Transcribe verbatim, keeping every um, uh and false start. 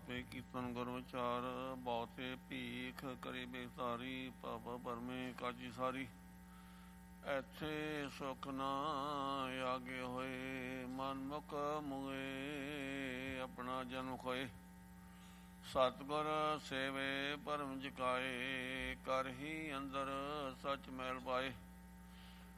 ਆਪੇ ਕੀਰਤਨ ਗੁਰ ਵਿਚਾਰ, ਬਹੁਤੇ ਭੀਖ ਕਰੀ ਬੇਸਾਰੀ, ਪਾਪਾ ਪਰਮੇ ਕਾਜੀ ਸਾਰੀ। ਇੱਥੇ ਸੁਖ ਨਾ ਆਗੇ ਹੋਏ, ਮਨ ਮੁਖ ਮੁਏ ਆਪਣਾ ਜਨਮ ਖੋਏ। ਸਤਿਗੁਰ ਸੇਵੇ ਪਰਮ ਜਕਾਏ, ਕਰ ਹੀ ਅੰਦਰ ਸਚ ਮੈਲ ਪਾਏ।